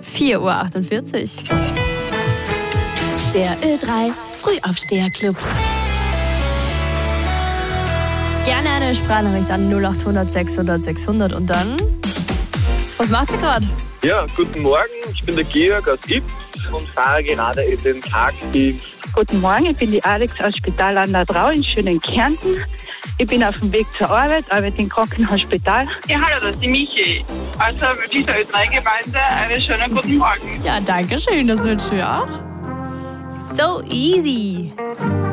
4:48 Uhr. Der Ö3 Frühaufsteher-Club. Gerne eine Sprachnachricht an 0800 600 600 und dann... Was macht sie gerade? Ja, guten Morgen, ich bin der Georg aus Ips und fahre gerade in den Tagdienst. Guten Morgen, ich bin die Alex aus Spital an der Drau in schönen Kärnten. Ich bin auf dem Weg zur Arbeit, arbeite im Krankenhausspital. Ja, hallo, das ist die Michi. Also dieser Ö3-Gemeinde einen schönen guten Morgen. Ja, danke schön, das wünsche ich auch. So easy.